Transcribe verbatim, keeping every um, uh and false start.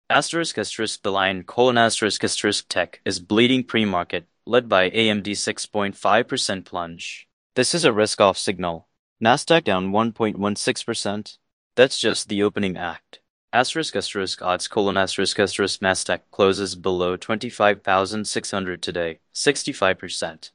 Asterisk asterisk the line colon asterisk asterisk tech is bleeding pre-market, led by A M D six point five percent plunge. This is a risk-off signal. Nasdaq down one point one six percent. That's just the opening act. Asterisk asterisk odds colon asterisk asterisk Nasdaq closes below twenty-five thousand six hundred today, sixty-five percent.